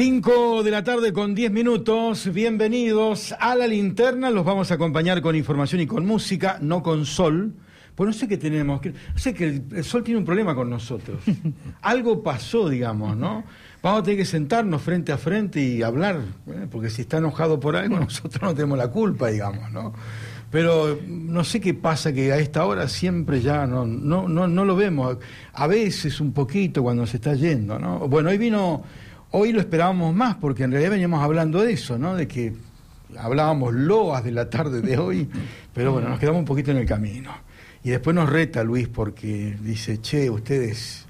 5 de la tarde con 10 minutos, bienvenidos a La Linterna, los vamos a acompañar con información y con música, no con sol, pues no sé qué tenemos, no sé que el sol tiene un problema con nosotros, algo pasó, digamos, ¿no? Vamos a tener que sentarnos frente a frente y hablar, porque si está enojado por algo nosotros no tenemos la culpa, digamos, ¿no? Pero no sé qué pasa, que a esta hora siempre ya no lo vemos, a veces un poquito cuando se está yendo, ¿no? Bueno, hoy lo esperábamos más, porque en realidad veníamos hablando de eso, ¿no? De que hablábamos loas de la tarde de hoy, pero bueno, nos quedamos un poquito en el camino. Y después nos reta Luis porque dice, che, ustedes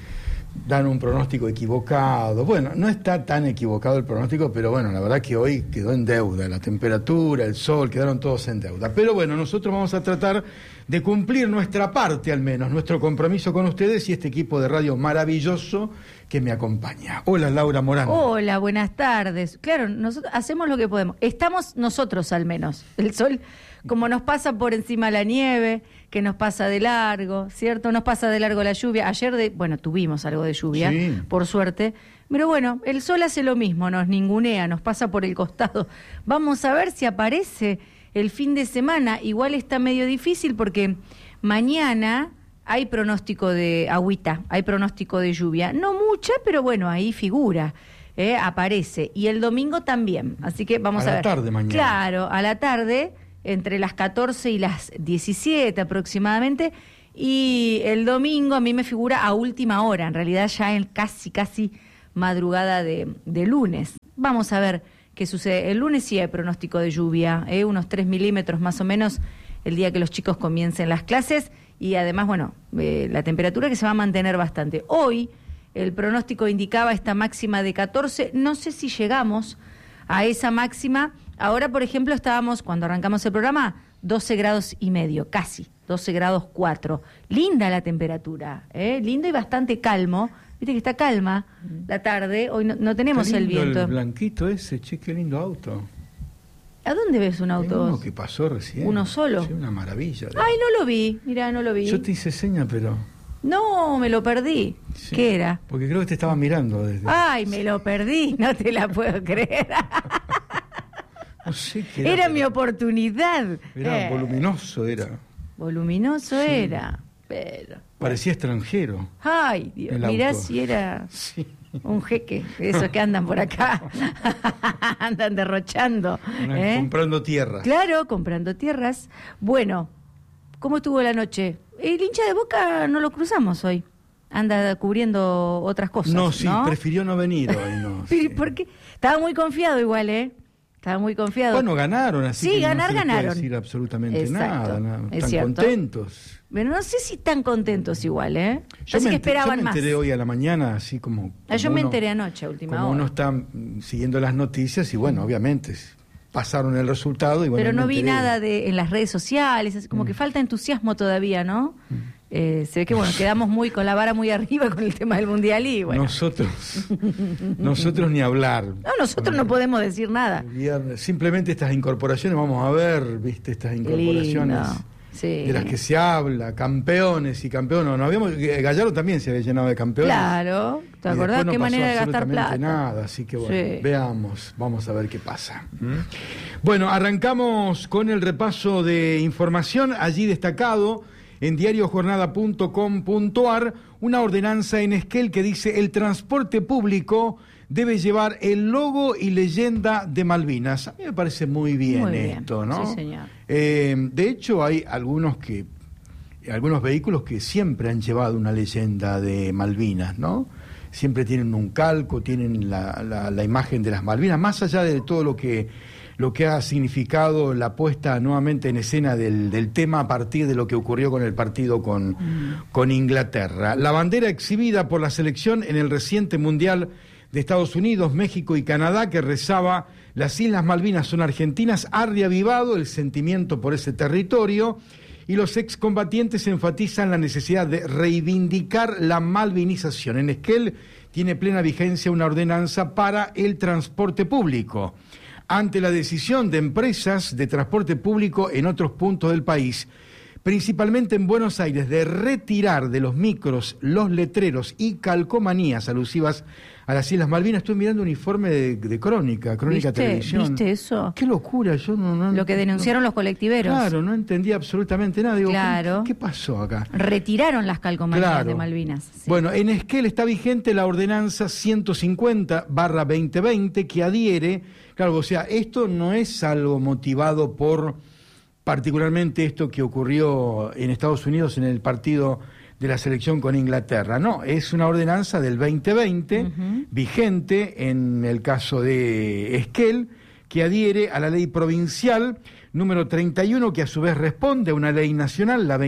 dan un pronóstico equivocado. Bueno, no está tan equivocado el pronóstico, pero bueno, la verdad que hoy quedó en deuda. La temperatura, el sol, quedaron todos en deuda. Pero bueno, nosotros vamos a tratar de cumplir nuestra parte, al menos, nuestro compromiso con ustedes y este equipo de radio maravilloso que me acompaña. Hola, Laura Morán. Hola, buenas tardes. Claro, nosotros hacemos lo que podemos. Estamos nosotros, al menos. El sol, como nos pasa por encima la nieve, que nos pasa de largo, ¿cierto? Nos pasa de largo la lluvia. Ayer, tuvimos algo de lluvia, sí, por suerte. Pero bueno, el sol hace lo mismo, nos ningunea, nos pasa por el costado. Vamos a ver si aparece el fin de semana. Igual está medio difícil porque mañana hay pronóstico de agüita, hay pronóstico de lluvia. No mucha, pero bueno, ahí figura, aparece. Y el domingo también, así que vamos a ver. A la tarde mañana. Claro, a la tarde, entre las 14 y las 17 aproximadamente. Y el domingo a mí me figura a última hora, en realidad ya en casi madrugada de lunes. Vamos a ver qué sucede. El lunes sí hay pronóstico de lluvia, unos 3 milímetros más o menos el día que los chicos comiencen las clases. Y además, la temperatura que se va a mantener bastante. Hoy el pronóstico indicaba esta máxima de 14, no sé si llegamos a esa máxima. Ahora, por ejemplo, estábamos, cuando arrancamos el programa, 12 grados y medio, casi, 12 grados 4. Linda la temperatura, lindo y bastante calmo. Viste que está calma la tarde, hoy no tenemos el viento. El blanquito ese, che, qué lindo auto. ¿A dónde ves un auto? Uno que pasó recién. ¿Uno solo? Sí, una maravilla. Ay, no lo vi, mirá, no lo vi. Yo te hice seña, pero... No, me lo perdí. Sí, ¿qué era? Porque creo que te estaba mirando desde... Ay, me lo perdí, no te la puedo creer. No sé qué era. Era mi oportunidad. Era voluminoso, era. Voluminoso, sí, era, pero... Parecía extranjero. Ay, Dios, mirá si era... Sí. Un jeque, esos que andan por acá, andan derrochando. Comprando tierras. Claro, comprando tierras. Bueno, ¿cómo estuvo la noche? El hincha de Boca no lo cruzamos hoy. Anda cubriendo otras cosas. No, sí, ¿no? Prefirió no venir hoy. No, sí. ¿Por qué? Estaba muy confiado igual, Estaba muy confiado. Bueno, ganaron, así sí, que ganaron. No puede decir absolutamente nada. Están cierto. Contentos. Pero no sé si tan contentos igual, Así que esperaban más. Yo me enteré hoy a la mañana, así como yo me enteré anoche, a última hora. Como uno está siguiendo las noticias y bueno, obviamente pasaron el resultado y bueno. Pero no vi nada en las redes sociales, así como que falta entusiasmo todavía, ¿no? Se ve que quedamos con la vara muy arriba con el tema del Mundial y bueno. Nosotros ni hablar. No, nosotros no podemos decir nada. Simplemente estas incorporaciones, vamos a ver, viste, estas incorporaciones. Sí. De las que se habla, campeones y campeones. Gallardo también se había llenado de campeones. Claro, ¿te acordás qué manera de gastar plata? Nada, así que veamos, vamos a ver qué pasa. Bueno, arrancamos con el repaso de información, allí destacado en diariojornada.com.ar, una ordenanza en Esquel que dice: el transporte público debe llevar el logo y leyenda de Malvinas. A mí me parece muy bien esto, ¿no? Sí, señor. De hecho, hay algunos vehículos que siempre han llevado una leyenda de Malvinas, ¿no? Siempre tienen un calco, tienen la imagen de las Malvinas, más allá de todo lo que ha significado la puesta nuevamente en escena del tema a partir de lo que ocurrió con el partido con Inglaterra. La bandera exhibida por la selección en el reciente Mundial de Estados Unidos, México y Canadá, que rezaba "Las Islas Malvinas son argentinas", ha reavivado el sentimiento por ese territorio y los excombatientes enfatizan la necesidad de reivindicar la malvinización. En Esquel tiene plena vigencia una ordenanza para el transporte público. Ante la decisión de empresas de transporte público en otros puntos del país principalmente en Buenos Aires, de retirar de los micros los letreros y calcomanías alusivas a las Islas Malvinas. Estoy mirando un informe de Crónica Televisión. ¿Viste eso? Qué locura, yo no lo que denunciaron los colectiveros. Claro, no entendía absolutamente nada. Digo, claro. ¿qué pasó acá? Retiraron las calcomanías de Malvinas. Sí. Bueno, en Esquel está vigente la ordenanza 150/2020 que adhiere, claro, o sea, esto no es algo motivado por particularmente esto que ocurrió en Estados Unidos en el partido de la selección con Inglaterra. No, es una ordenanza del 2020, vigente en el caso de Esquel, que adhiere a la ley provincial número 31, que a su vez responde a una ley nacional, la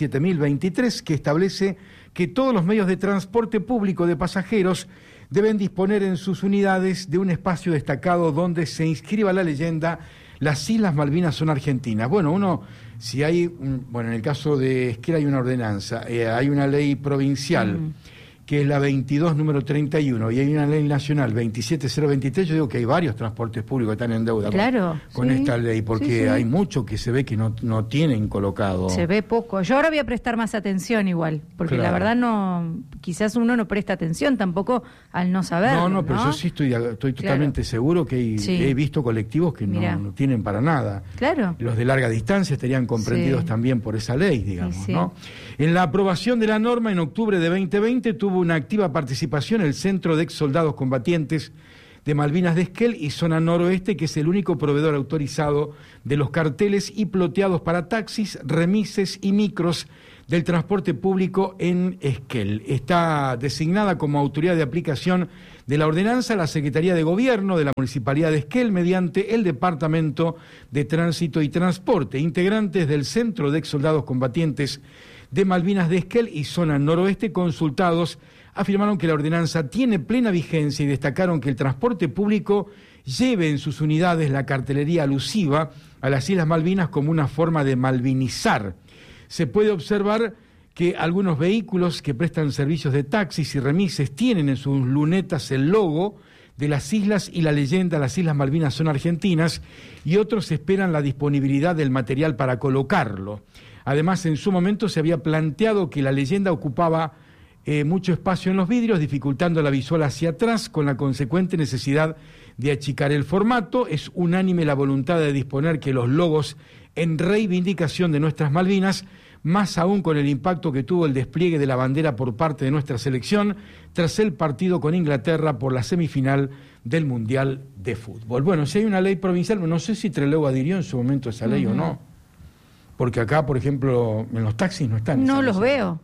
27.023, que establece que todos los medios de transporte público de pasajeros deben disponer en sus unidades de un espacio destacado donde se inscriba la leyenda "Las Islas Malvinas son argentinas". Bueno, si hay, en el caso de Esquel hay una ordenanza, hay una ley provincial, que es la 22, número 31, y hay una ley nacional, 27023, yo digo que hay varios transportes públicos que están en deuda con esta ley, porque hay mucho que se ve que no tienen colocado. Se ve poco. Yo ahora voy a prestar más atención igual, porque la verdad quizás uno no presta atención tampoco al no saber. No, pero yo sí estoy totalmente seguro que he visto colectivos que no tienen para nada. Claro. Los de larga distancia estarían comprendidos también por esa ley, digamos, ¿no? En la aprobación de la norma en octubre de 2020 tuvo una activa participación el Centro de Ex Soldados Combatientes de Malvinas de Esquel y Zona Noroeste, que es el único proveedor autorizado de los carteles y ploteados para taxis, remises y micros del transporte público en Esquel. Está designada como autoridad de aplicación de la ordenanza la Secretaría de Gobierno de la Municipalidad de Esquel mediante el Departamento de Tránsito y Transporte. Integrantes del Centro de Ex Soldados Combatientes de Malvinas de Esquel y Zona Noroeste, consultados, afirmaron que la ordenanza tiene plena vigencia y destacaron que el transporte público lleve en sus unidades la cartelería alusiva a las Islas Malvinas como una forma de malvinizar. Se puede observar que algunos vehículos que prestan servicios de taxis y remises tienen en sus lunetas el logo de las islas y la leyenda "Las Islas Malvinas son argentinas", y otros esperan la disponibilidad del material para colocarlo. Además, en su momento se había planteado que la leyenda ocupaba mucho espacio en los vidrios, dificultando la visual hacia atrás, con la consecuente necesidad de achicar el formato. Es unánime la voluntad de disponer que los logos en reivindicación de nuestras Malvinas, más aún con el impacto que tuvo el despliegue de la bandera por parte de nuestra selección tras el partido con Inglaterra por la semifinal del Mundial de Fútbol. Bueno, si hay una ley provincial, no sé si Trelew adhirió en su momento a esa ley o no, porque acá, por ejemplo, en los taxis no están. No los veo,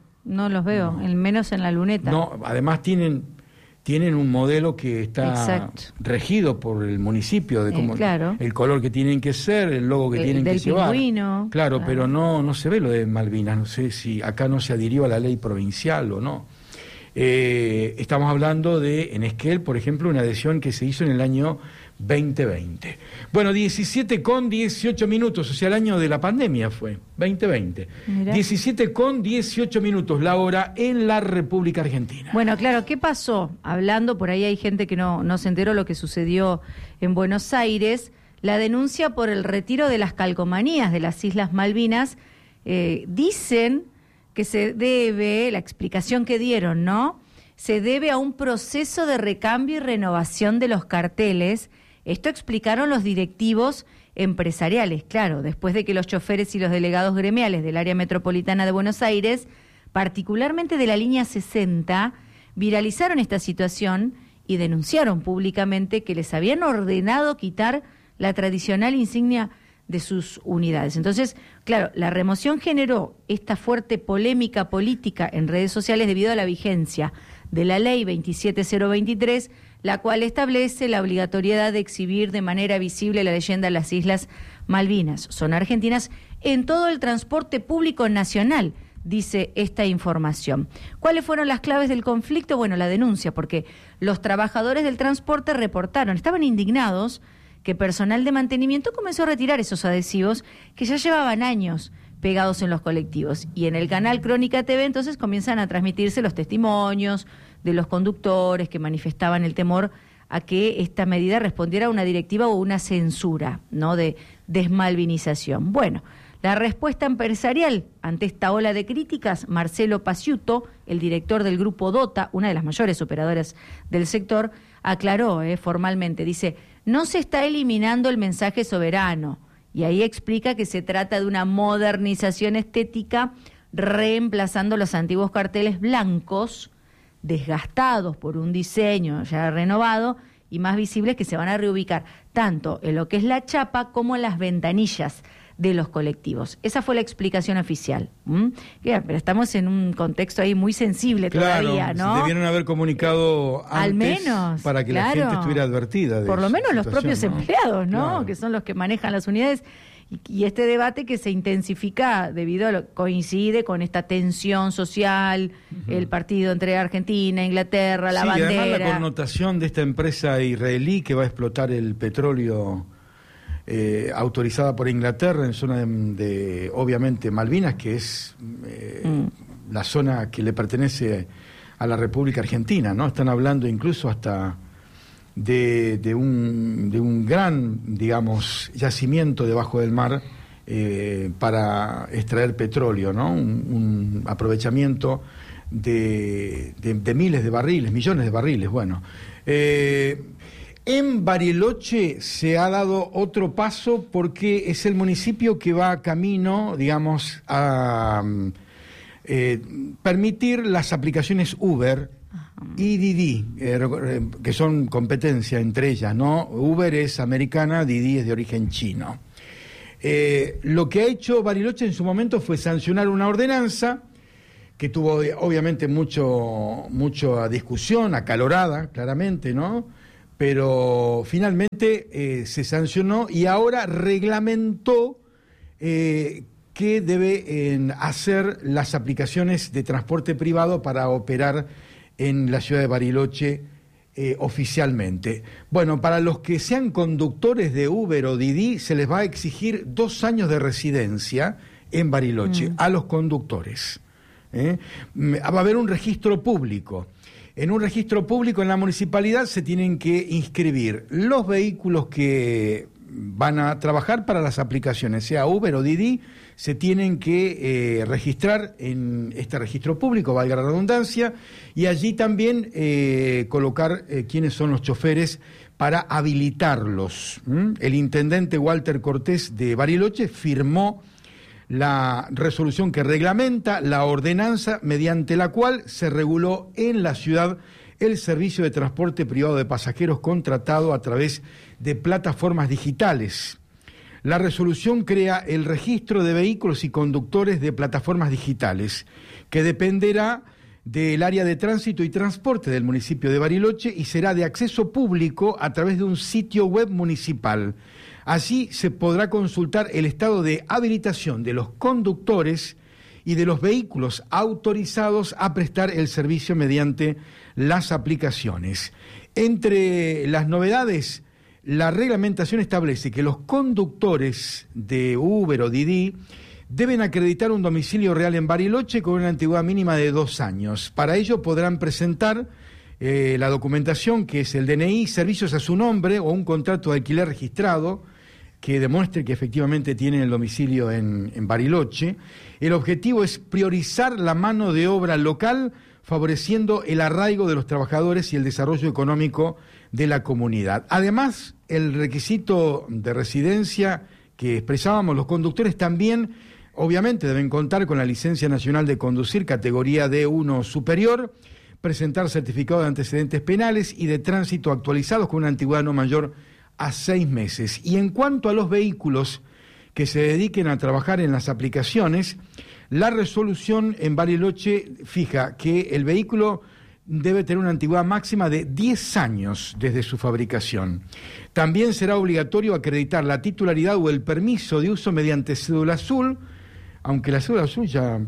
al menos en la luneta. No, además tienen un modelo que está regido por el municipio de cómo el color que tienen que ser, el logo que tienen que llevar. Claro, pero no se ve lo de Malvinas. No sé si acá no se adhirió a la ley provincial o no. Estamos hablando de, en Esquel, por ejemplo, una adhesión que se hizo en el año 2020. Bueno, 17:18, o sea, el año de la pandemia fue, 2020. Mirá. 17:18, la hora en la República Argentina. Bueno, claro, ¿qué pasó? Hablando, por ahí hay gente que no se enteró lo que sucedió en Buenos Aires, la denuncia por el retiro de las calcomanías de las Islas Malvinas, dicen que se debe, la explicación que dieron, ¿no? Se debe a un proceso de recambio y renovación de los carteles. Esto explicaron los directivos empresariales, claro, después de que los choferes y los delegados gremiales del área metropolitana de Buenos Aires, particularmente de la línea 60, viralizaron esta situación y denunciaron públicamente que les habían ordenado quitar la tradicional insignia de sus unidades. Entonces, claro, la remoción generó esta fuerte polémica política en redes sociales debido a la vigencia de la ley 27023, la cual establece la obligatoriedad de exhibir de manera visible la leyenda de las Islas Malvinas son argentinas en todo el transporte público nacional, dice esta información. ¿Cuáles fueron las claves del conflicto? Bueno, la denuncia, porque los trabajadores del transporte reportaron, estaban indignados que personal de mantenimiento comenzó a retirar esos adhesivos que ya llevaban años pegados en los colectivos. Y en el canal Crónica TV entonces comienzan a transmitirse los testimonios de los conductores que manifestaban el temor a que esta medida respondiera a una directiva o una censura, ¿no?, de desmalvinización. Bueno, La respuesta empresarial ante esta ola de críticas, Marcelo Pasiuto, el director del grupo DOTA, una de las mayores operadoras del sector, aclaró formalmente, dice, no se está eliminando el mensaje soberano, y ahí explica que se trata de una modernización estética reemplazando los antiguos carteles blancos, desgastados por un diseño ya renovado y más visibles, que se van a reubicar tanto en lo que es la chapa como en las ventanillas de los colectivos. Esa fue la explicación oficial. Pero estamos en un contexto ahí muy sensible todavía, ¿no? Debieron haber comunicado antes, al menos, para que la gente estuviera advertida. Por lo menos los propios empleados, ¿no? Claro. Que son los que manejan las unidades. Y este debate que se intensifica debido a coincide con esta tensión social, el partido entre Argentina, Inglaterra, la bandera. Además la connotación de esta empresa israelí que va a explotar el petróleo autorizada por Inglaterra en zona de obviamente Malvinas, que es la zona que le pertenece a la República Argentina, ¿no? Están hablando incluso hasta de un gran, digamos, yacimiento debajo del mar para extraer petróleo, ¿no? Un aprovechamiento de miles de barriles, millones de barriles. Bueno, en Bariloche se ha dado otro paso porque es el municipio que va camino, digamos, a permitir las aplicaciones Uber y Didi, que son competencia entre ellas, ¿no? Uber es americana, Didi es de origen chino. Lo que ha hecho Bariloche en su momento fue sancionar una ordenanza que tuvo obviamente mucha discusión, acalorada, claramente, ¿no? Pero finalmente se sancionó y ahora reglamentó que debe hacer las aplicaciones de transporte privado para operar en la ciudad de Bariloche oficialmente. Bueno, para los que sean conductores de Uber o Didi se les va a exigir 2 años de residencia en Bariloche a los conductores. Va a haber un registro público. En un registro público en la municipalidad se tienen que inscribir los vehículos que van a trabajar para las aplicaciones, sea Uber o Didi, se tienen que registrar en este registro público, valga la redundancia, y allí también colocar quiénes son los choferes para habilitarlos. El intendente Walter Cortés de Bariloche firmó la resolución que reglamenta la ordenanza mediante la cual se reguló en la ciudad el servicio de transporte privado de pasajeros contratado a través de plataformas digitales. La resolución crea el registro de vehículos y conductores de plataformas digitales, que dependerá del área de tránsito y transporte del municipio de Bariloche y será de acceso público a través de un sitio web municipal. Así se podrá consultar el estado de habilitación de los conductores y de los vehículos autorizados a prestar el servicio mediante las aplicaciones. Entre las novedades, la reglamentación establece que los conductores de Uber o Didi deben acreditar un domicilio real en Bariloche con una antigüedad mínima de 2 años. Para ello podrán presentar la documentación, que es el DNI, servicios a su nombre o un contrato de alquiler registrado que demuestre que efectivamente tienen el domicilio en Bariloche. El objetivo es priorizar la mano de obra local, favoreciendo el arraigo de los trabajadores y el desarrollo económico de la comunidad. Además, el requisito de residencia que expresábamos, los conductores también, obviamente, deben contar con la licencia nacional de conducir categoría D1 superior, presentar certificado de antecedentes penales y de tránsito actualizados con una antigüedad no mayor a 6 meses. Y en cuanto a los vehículos que se dediquen a trabajar en las aplicaciones, la resolución en Bariloche fija que el vehículo debe tener una antigüedad máxima de 10 años desde su fabricación. También será obligatorio acreditar la titularidad o el permiso de uso mediante cédula azul, aunque la cédula azul ya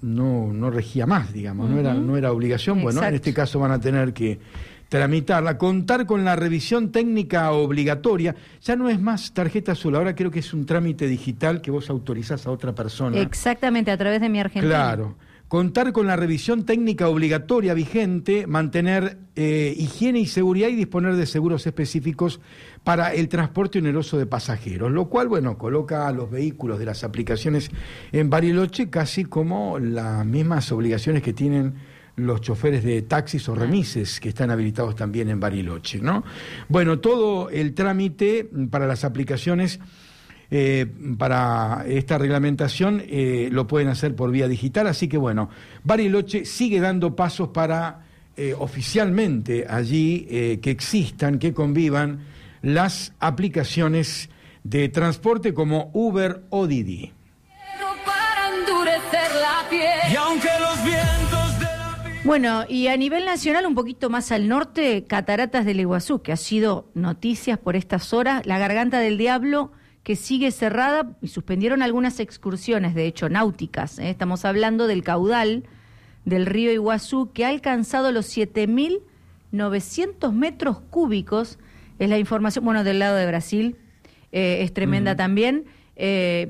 no regía más, digamos, no era obligación. Bueno, en este caso van a tener que tramitarla, contar con la revisión técnica obligatoria. Ya no es más tarjeta azul, ahora creo que es un trámite digital que vos autorizás a otra persona. Exactamente, a través de Mi Argentina. Claro. contar con la revisión técnica obligatoria vigente, mantener higiene y seguridad y disponer de seguros específicos para el transporte oneroso de pasajeros, lo cual, bueno, coloca a los vehículos de las aplicaciones en Bariloche casi como las mismas obligaciones que tienen los choferes de taxis o remises que están habilitados también en Bariloche, ¿no? Bueno, todo el trámite para las aplicaciones para esta reglamentación lo pueden hacer por vía digital, así que bueno, Bariloche sigue dando pasos para oficialmente allí que existan, que convivan las aplicaciones de transporte como Uber o Didi. Y aunque los vientos de Bueno, y a nivel nacional, un poquito más al norte, Cataratas del Iguazú, que ha sido noticias por estas horas, la Garganta del Diablo, que sigue cerrada, y suspendieron algunas excursiones, de hecho, náuticas. Estamos hablando del caudal del río Iguazú, que ha alcanzado los 7.900 metros cúbicos, es la información, bueno, del lado de Brasil, es tremenda también, es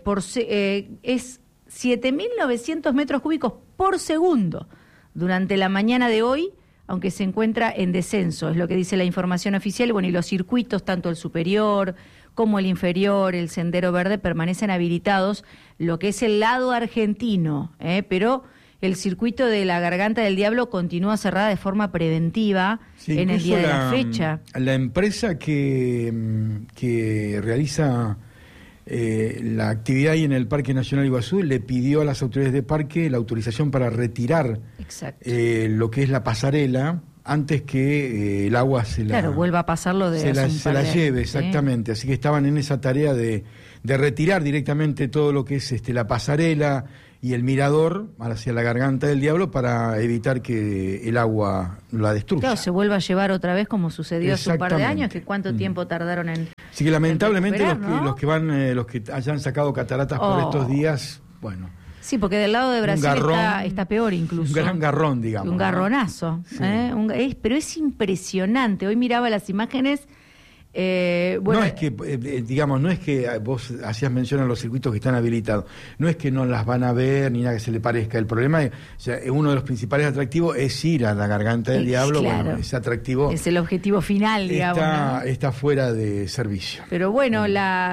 7.900 metros cúbicos por segundo durante la mañana de hoy, aunque se encuentra en descenso, es lo que dice la información oficial. Bueno, y los circuitos, tanto el superior como el inferior, el Sendero Verde, permanecen habilitados, lo que es el lado argentino, pero el circuito de la Garganta del Diablo continúa cerrada de forma preventiva en el día de la fecha. La empresa que realiza la actividad ahí en el Parque Nacional Iguazú le pidió a las autoridades de parque la autorización para retirar lo que es la pasarela antes que el agua vuelva a pasarlo de se la lleve, exactamente. Así que estaban en esa tarea de retirar directamente todo lo que es la pasarela y el mirador hacia la Garganta del Diablo para evitar que el agua la destruya. Claro, se vuelva a llevar otra vez como sucedió hace un par de años, que cuánto tiempo tardaron en Así que lamentablemente los que hayan sacado cataratas por estos días, bueno. Sí, porque del lado de Brasil está peor incluso. Un gran garrón, digamos. Un garronazo. Sí. Pero es impresionante. Hoy miraba las imágenes. No es que, no es que vos hacías mención a los circuitos que están habilitados, no es que no las van a ver ni nada que se le parezca. El problema es, uno de los principales atractivos es ir a la Garganta del Diablo. Claro. Bueno, ese atractivo es el objetivo final, digamos. Está fuera de servicio. Pero bueno,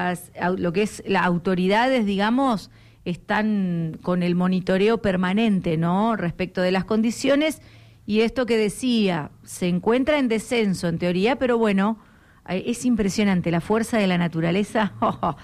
lo que es las autoridades, digamos, están con el monitoreo permanente, ¿no? Respecto de las condiciones, y esto que decía, se encuentra en descenso en teoría, pero bueno, es impresionante la fuerza de la naturaleza,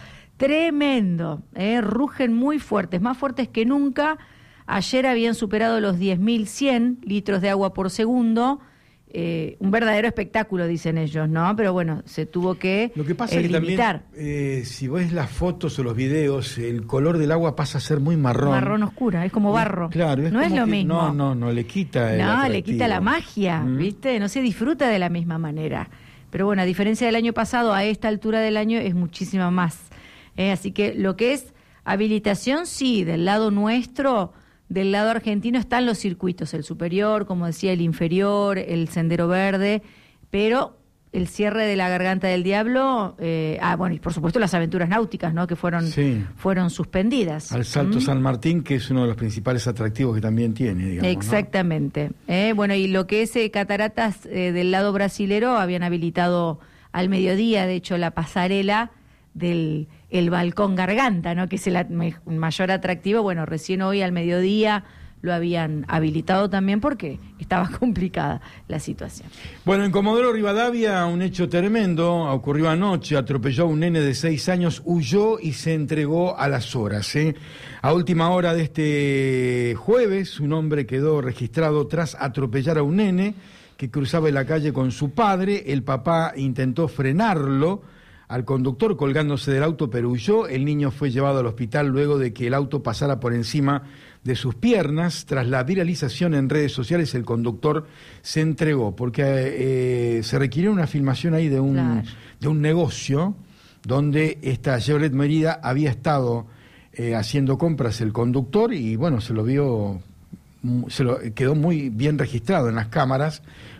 tremendo, rugen muy fuertes, más fuertes que nunca. Ayer habían superado los 10.100 litros de agua por segundo, un verdadero espectáculo, dicen ellos, ¿no? Pero bueno, se tuvo que Lo que pasa es que limitar. También, si ves las fotos o los videos, el color del agua pasa a ser muy marrón. Marrón oscura, es como barro. Claro, no es lo mismo. No, le quita el No, atractivo. le quita la magia, ¿viste? No se disfruta de la misma manera. Pero bueno, a diferencia del año pasado, a esta altura del año es muchísima más. Así que lo que es habilitación, sí, del lado nuestro, del lado argentino están los circuitos, el superior, como decía, el inferior, el Sendero Verde, pero el cierre de la Garganta del Diablo, bueno, y por supuesto las aventuras náuticas, ¿no? Que fueron suspendidas. Al Salto San Martín, que es uno de los principales atractivos que también tiene, digamos. Exactamente. Bueno, y lo que es cataratas del lado brasilero, habían habilitado al mediodía, de hecho, la pasarela del balcón Garganta, ¿no? Que es el mayor atractivo. Bueno, recién hoy al mediodía lo habían habilitado también porque estaba complicada la situación. Bueno, en Comodoro Rivadavia, un hecho tremendo ocurrió anoche. Atropelló a un nene de 6 años, huyó y se entregó a las horas. A última hora de este jueves, un hombre quedó registrado tras atropellar a un nene que cruzaba la calle con su padre. El papá intentó frenarlo al conductor colgándose del auto, pero huyó. El niño fue llevado al hospital luego de que el auto pasara por encima de sus piernas. Tras la viralización en redes sociales, el conductor se entregó, porque se requirió una filmación ahí de un negocio donde esta Chevrolet Mérida había estado haciendo compras el conductor, y bueno, quedó muy bien registrado en las cámaras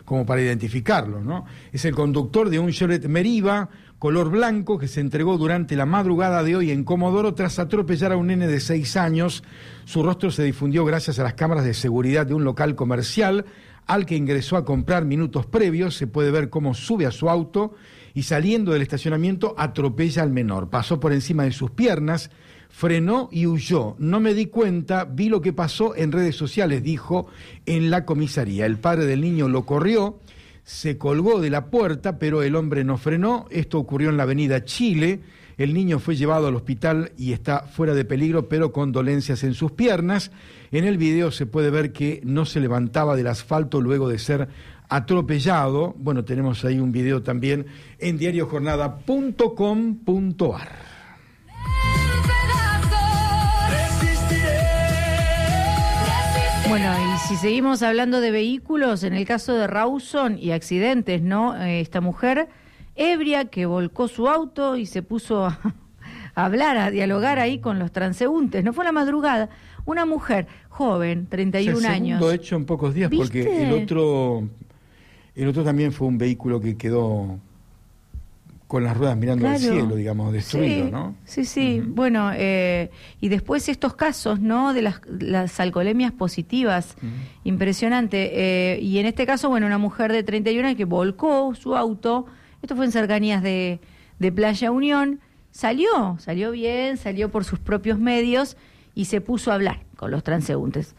como para identificarlo, ¿no? Es el conductor de un Chevrolet Meriva color blanco que se entregó durante la madrugada de hoy en Comodoro tras atropellar a un nene de 6 años. Su rostro se difundió gracias a las cámaras de seguridad de un local comercial al que ingresó a comprar minutos previos. Se puede ver cómo sube a su auto y saliendo del estacionamiento atropella al menor. Pasó por encima de sus piernas, frenó y huyó. No me di cuenta, vi lo que pasó en redes sociales, dijo en la comisaría. El padre del niño lo corrió, se colgó de la puerta, pero el hombre no frenó. Esto ocurrió en la avenida Chile. El niño fue llevado al hospital y está fuera de peligro, pero con dolencias en sus piernas. En el video se puede ver que no se levantaba del asfalto luego de ser atropellado. Bueno, tenemos ahí un video también en diariojornada.com.ar. Bueno, y si seguimos hablando de vehículos, en el caso de Rawson y accidentes, ¿no? Esta mujer ebria que volcó su auto y se puso a hablar, a dialogar ahí con los transeúntes. No fue la madrugada. Una mujer joven, 31 años. Segundo hecho en pocos días, ¿viste? Porque el otro también fue un vehículo que quedó con las ruedas mirando al cielo, digamos, destruido, sí, ¿no? Sí. Uh-huh. Bueno, y después estos casos, ¿no? De las alcoholemias positivas, impresionante. Y en este caso, bueno, una mujer de 31 años que volcó su auto, esto fue en cercanías de Playa Unión, salió bien, salió por sus propios medios y se puso a hablar con los transeúntes.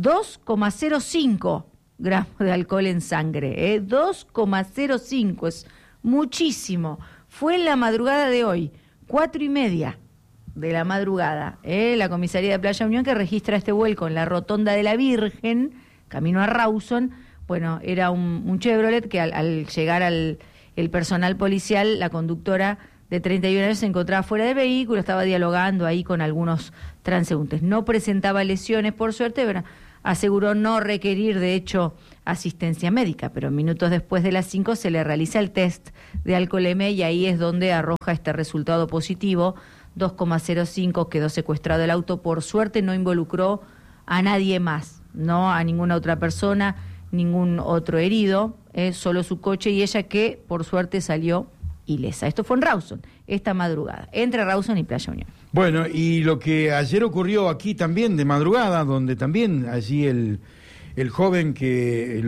2,05 gramos de alcohol en sangre, 2,05, es muchísimo. Fue en la madrugada de hoy, 4:30 de la madrugada, la comisaría de Playa Unión que registra este vuelco en la rotonda de la Virgen, camino a Rawson. Bueno, era un Chevrolet que al llegar el personal policial, la conductora de 31 años se encontraba fuera del vehículo, estaba dialogando ahí con algunos transeúntes. No presentaba lesiones, por suerte, pero aseguró no requerir, de hecho, asistencia médica, pero minutos después de las 5 se le realiza el test de alcoholemia y ahí es donde arroja este resultado positivo, 2,05, quedó secuestrado el auto. Por suerte no involucró a nadie más, no a ninguna otra persona, ningún otro herido, solo su coche y ella que, por suerte, salió ilesa. Esto fue en Rawson, esta madrugada, entre Rawson y Playa Unión. Bueno, y lo que ayer ocurrió aquí también de madrugada, donde también allí el joven que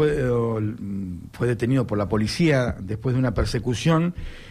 fue detenido por la policía después de una persecución,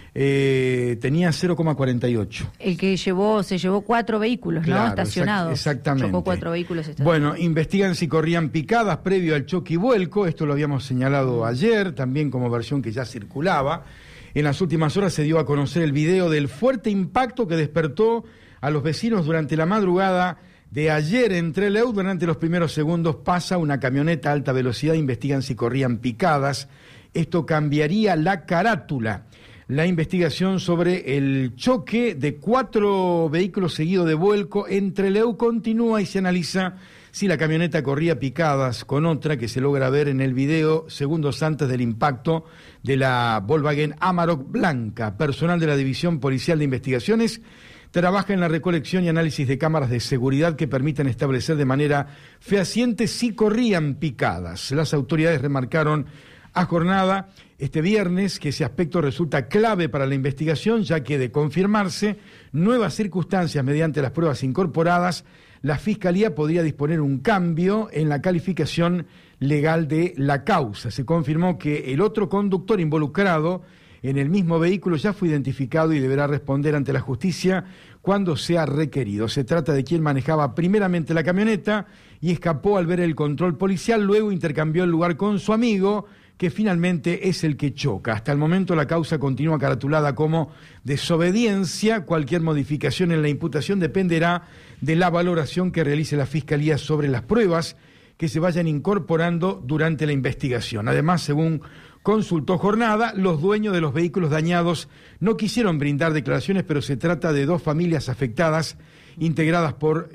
tenía 0,48. El que se llevó 4 vehículos, claro, ¿no? Estacionados. Exactamente. Chocó 4 vehículos estacionados. Bueno, investigan si corrían picadas previo al choque y vuelco. Esto lo habíamos señalado ayer, también como versión que ya circulaba. En las últimas horas se dio a conocer el video del fuerte impacto que despertó a los vecinos durante la madrugada de ayer en Trelew. Durante los primeros segundos pasa una camioneta a alta velocidad, investigan si corrían picadas. Esto cambiaría la carátula. La investigación sobre el choque de 4 vehículos seguido de vuelco en Trelew continúa y se analiza si la camioneta corría picadas con otra que se logra ver en el video segundos antes del impacto de la Volkswagen Amarok blanca. Personal de la División Policial de Investigaciones trabaja en la recolección y análisis de cámaras de seguridad que permitan establecer de manera fehaciente si corrían picadas. Las autoridades remarcaron a jornada este viernes que ese aspecto resulta clave para la investigación, ya que de confirmarse nuevas circunstancias mediante las pruebas incorporadas, la Fiscalía podría disponer un cambio en la calificación legal de la causa. Se confirmó que el otro conductor involucrado en el mismo vehículo ya fue identificado y deberá responder ante la justicia cuando sea requerido. Se trata de quien manejaba primeramente la camioneta y escapó al ver el control policial, luego intercambió el lugar con su amigo, que finalmente es el que choca. Hasta el momento la causa continúa caratulada como desobediencia. Cualquier modificación en la imputación dependerá de la valoración que realice la Fiscalía sobre las pruebas que se vayan incorporando durante la investigación. Además, según consultó Jornada, los dueños de los vehículos dañados no quisieron brindar declaraciones, pero se trata de 2 familias afectadas, integradas por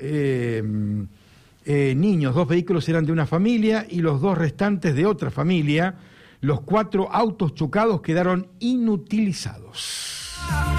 niños. 2 vehículos eran de una familia y los 2 restantes de otra familia. Los 4 autos chocados quedaron inutilizados.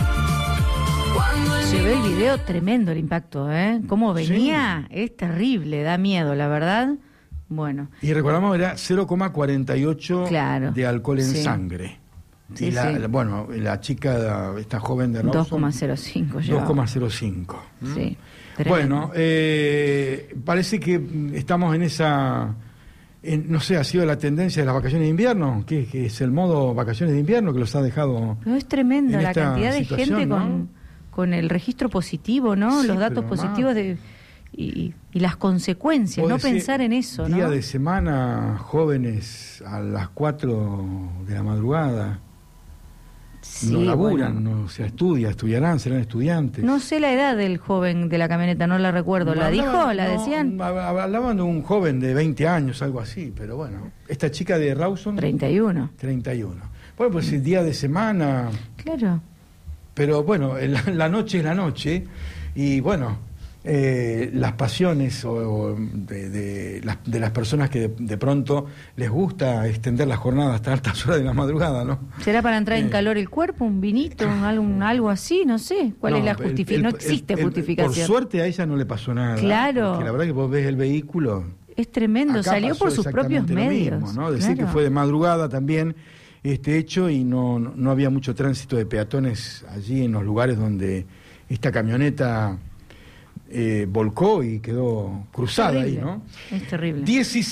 Se ve el video, tremendo el impacto, ¿eh? Cómo venía, sí. Es terrible, da miedo, la verdad. Bueno. Y recordamos era 0,48 Claro, de alcohol en sí. sangre. Sí, Y sí. la chica, esta joven de Rawson, 2,05 llevaba. 2,05. Sí. Bueno, parece que estamos en esa... no sé, ha sido la tendencia de las vacaciones de invierno, que es el modo vacaciones de invierno que los ha dejado... Pero es tremendo en la esta cantidad de situación, gente ¿no? con el registro positivo, ¿no? Sí, Los datos pero positivos y las consecuencias, no pensar en eso, ¿no? Día de semana, jóvenes a las 4 de la madrugada, Sí, no laburan, bueno. no se estudiarán, serán estudiantes. No sé la edad del joven de la camioneta, no la recuerdo. ¿La dijo? ¿La decían? Hablaban de un joven de 20 años, algo así, pero bueno. Esta chica de Rawson... 31. 31. Bueno, pues el día de semana... Claro. Pero bueno, la noche es la noche y bueno, las pasiones de las personas que de pronto les gusta extender la jornada hasta altas horas de la madrugada, ¿no? ¿Será para entrar en calor el cuerpo, un vinito, algo así? No sé. ¿Cuál es la justificación? No existe justificación. Por suerte a ella no le pasó nada. Claro. Porque la verdad que vos ves el vehículo... Es tremendo, Acá salió pasó por sus propios exactamente lo medios. mismo, ¿no? Decir Claro. que fue de madrugada también este hecho y no había mucho tránsito de peatones allí en los lugares donde esta camioneta volcó y quedó cruzada Terrible. ahí, ¿no? Es terrible.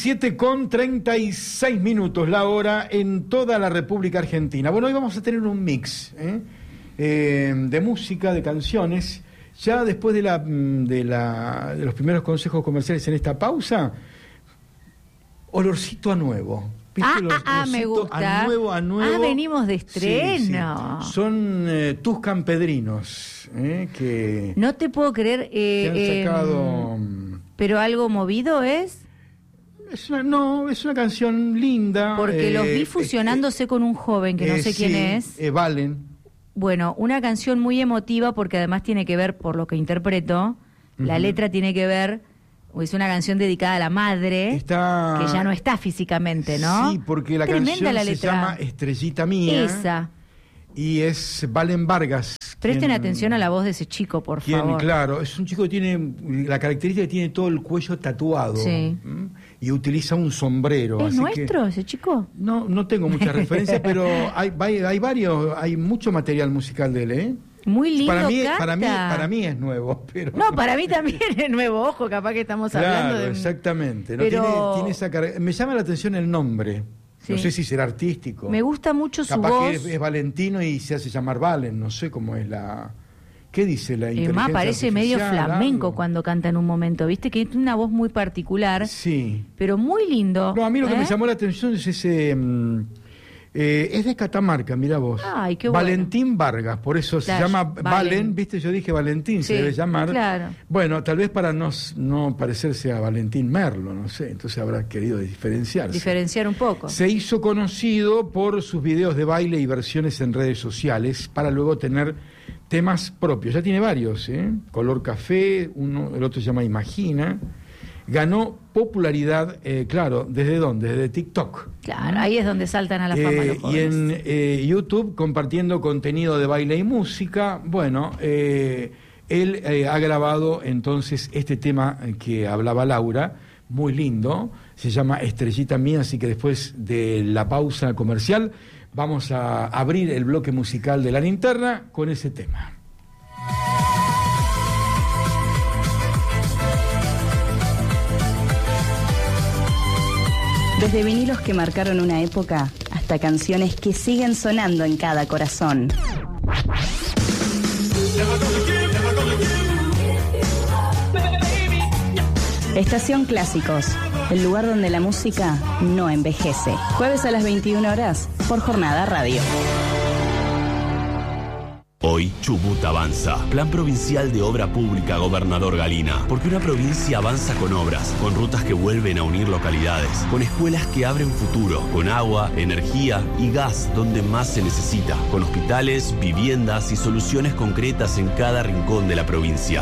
17:36 la hora en toda la República Argentina. Bueno, hoy vamos a tener un mix de música, de canciones. Ya después de los primeros consejos comerciales en esta pausa, olorcito a nuevo. ¿Viste? Me Olorcito gusta. A nuevo. Venimos de Sí, estreno. sí. Son tus campedrinos, que No te puedo creer. han sacado... Pero algo movido es. es una canción linda. Porque los vi fusionándose con un joven que no sé quién es. Valen. Bueno, una canción muy emotiva porque además tiene que ver, por lo que interpreto, la letra tiene que ver, es una canción dedicada a la madre, que ya no está físicamente, ¿no? Sí, porque la Tremenda canción la se letra. llama Estrellita Mía. Esa. Y es Valen Vargas. Presten atención a la voz de ese chico, por favor. Claro, es un chico que tiene la característica que tiene todo el cuello tatuado. Sí. Y utiliza un sombrero. ¿Es así nuestro que, ese chico? no tengo muchas referencias, pero hay varios, hay mucho material musical de él, ¿eh? Muy lindo canta. Para mí es nuevo, pero... No, para mí también es nuevo, ojo, capaz que estamos hablando de... Exactamente. No, Pero... tiene esa me llama la atención el nombre. Sí. No sé si será artístico. Me gusta mucho su Capaz voz. que es Valentino y se hace llamar Valen, no sé cómo es la... ¿Qué dice la inteligencia Además parece medio artificial, flamenco algo? cuando canta en un momento, ¿viste? Que tiene una voz muy particular, Sí. pero muy lindo. No, a mí lo que me llamó la atención es ese... es de Catamarca, mira vos. Ay, qué bueno. Valentín Vargas, por eso Claro, se llama Valen. Valen, ¿viste? Yo dije Valentín, Sí, se debe llamar. claro. Bueno, tal vez para no parecerse a Valentín Merlo, no sé, entonces habrá querido diferenciarse. Diferenciar un poco. Se hizo conocido por sus videos de baile y versiones en redes sociales para luego tener temas propios. Ya tiene varios, ¿eh? Color Café, el otro se llama Imagina. Ganó popularidad, claro, ¿desde dónde? Desde TikTok. Claro, ahí es donde saltan a la fama los Y jóvenes. en YouTube compartiendo contenido de baile y música. Bueno, él ha grabado entonces este tema que hablaba Laura, muy lindo, se llama Estrellita Mía, así que después de la pausa comercial vamos a abrir el bloque musical de La Linterna con ese tema. Desde vinilos que marcaron una época hasta canciones que siguen sonando en cada corazón. Estación Clásicos, el lugar donde la música no envejece. Jueves a las 21 horas por Jornada Radio. Hoy Chubut avanza. Plan Provincial de Obra Pública Gobernador Galina. Porque una provincia avanza con obras, con rutas que vuelven a unir localidades, con escuelas que abren futuro, con agua, energía y gas donde más se necesita, con hospitales, viviendas y soluciones concretas en cada rincón de la provincia.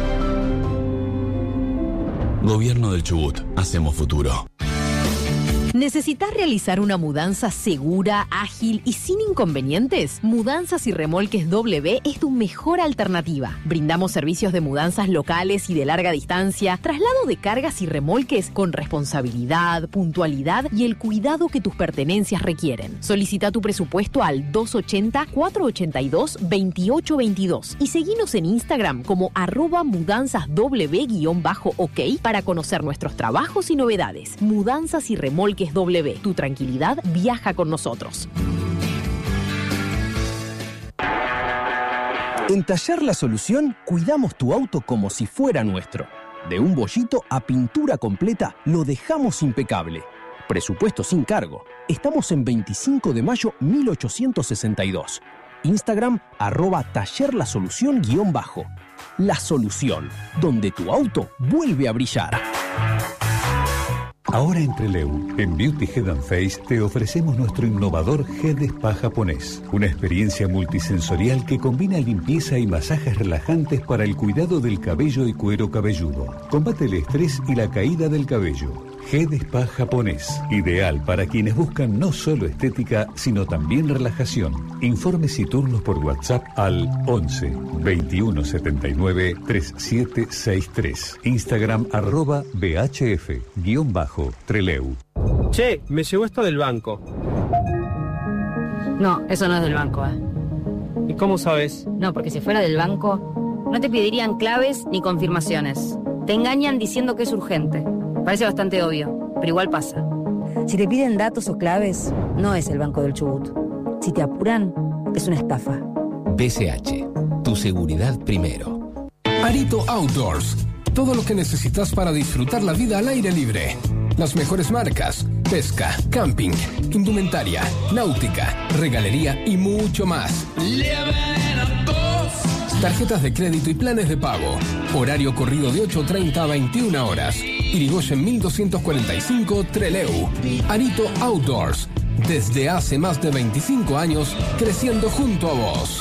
Gobierno del Chubut. Hacemos futuro. ¿Necesitas realizar una mudanza segura, ágil y sin inconvenientes? Mudanzas y Remolques W es tu mejor alternativa. Brindamos servicios de mudanzas locales y de larga distancia, traslado de cargas y remolques con responsabilidad, puntualidad y el cuidado que tus pertenencias requieren. Solicita tu presupuesto al 280-482-2822 y seguinos en Instagram como @mudanzasw_ok para conocer nuestros trabajos y novedades. Mudanzas y Remolques W. Tu tranquilidad viaja con nosotros. En Taller La Solución cuidamos tu auto como si fuera nuestro. De un bollito a pintura completa lo dejamos impecable. Presupuesto sin cargo. Estamos en 25 de mayo 1862. Instagram @tallerlasolución_. La Solución, donde tu auto vuelve a brillar. Ahora en Trelew, en Beauty Head and Face, te ofrecemos nuestro innovador Head Spa japonés. Una experiencia multisensorial que combina limpieza y masajes relajantes para el cuidado del cabello y cuero cabelludo. Combate el estrés y la caída del cabello. Head Spa japonés, ideal para quienes buscan no solo estética, sino también relajación. Informes y turnos por WhatsApp al 11 21 79 3763. Instagram @BHF_Treleu. Che, me llegó esto del banco. No, eso no es del banco, ¿Y cómo sabes? No, porque si fuera del banco, no te pedirían claves ni confirmaciones. Te engañan diciendo que es urgente. Parece bastante obvio, pero igual pasa. Si te piden datos o claves, no es el Banco del Chubut. Si te apuran, es una estafa. BCH, tu seguridad primero. Arito Outdoors, todo lo que necesitas para disfrutar la vida al aire libre. Las mejores marcas, pesca, camping, indumentaria, náutica, regalería y mucho más. Tarjetas de crédito y planes de pago. Horario corrido de 8:30 a 21 horas. Irigoyen 1245 Trelew. Arito Outdoors. Desde hace más de 25 años, creciendo junto a vos.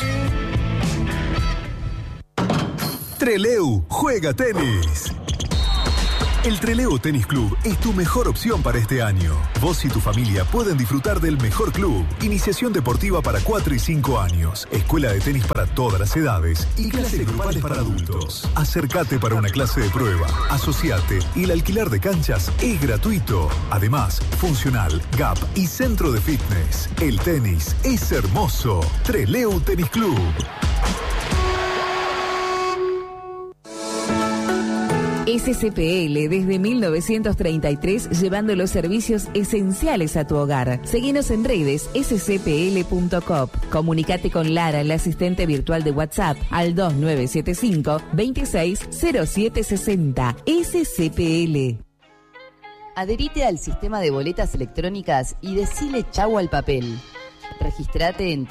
Trelew juega tenis. El Trelew Tenis Club es tu mejor opción para este año. Vos y tu familia pueden disfrutar del mejor club. Iniciación deportiva para 4 y 5 años. Escuela de tenis para todas las edades. Y clases grupales para adultos. Acércate para una clase de prueba. Asociate y el alquiler de canchas es gratuito. Además, funcional, gap y centro de fitness. El tenis es hermoso. Trelew Tenis Club. SCPL desde 1933 llevando los servicios esenciales a tu hogar. Seguinos en redes scpl.coop. Comunicate con Lara, la asistente virtual de WhatsApp, al 2975 260760. SCPL. Adherite al sistema de boletas electrónicas y decile chau al papel. Registrate en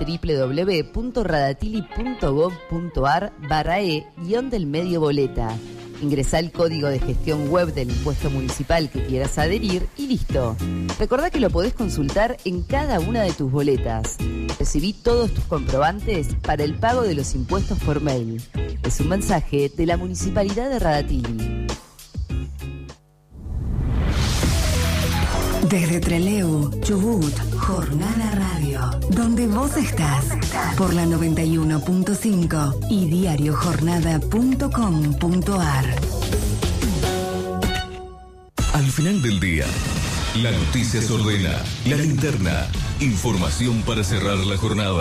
www.radatili.gov.ar/e-del medio boleta. Ingresá el código de gestión web del impuesto municipal que quieras adherir y listo. Recordá que lo podés consultar en cada una de tus boletas. Recibí todos tus comprobantes para el pago de los impuestos por mail. Es un mensaje de la Municipalidad de Radatili. Desde Trelew, Chubut, Jornada Radio, donde vos estás, por la 91.5 y diariojornada.com.ar. Al final del día, la noticia se ordena, la linterna, información para cerrar la jornada.